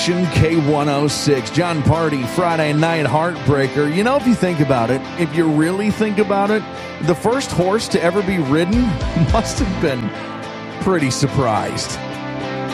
K106, John Party, Friday Night Heartbreaker. You know, if you think about it, if you really think about it, the first horse to ever be ridden must have been pretty surprised.